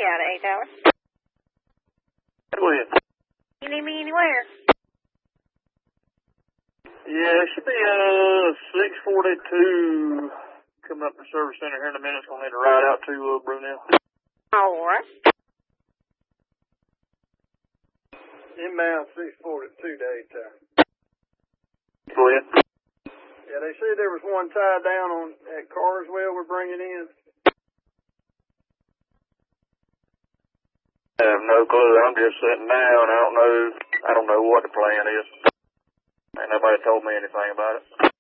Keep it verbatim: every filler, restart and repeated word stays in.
out of eight hours. Go ahead. You need me anywhere? Yeah, it should be uh six forty-two coming up to the service center here in a minute. It's gonna need to ride out to uh, Brunel. All right. Inbound six forty-two to eight tower. Go ahead. Yeah, they said there was one tied down on at Carswell we're bringing in. I have no clue. I'm just sitting down. I don't know. I don't know what the plan is. Ain't nobody told me anything about it.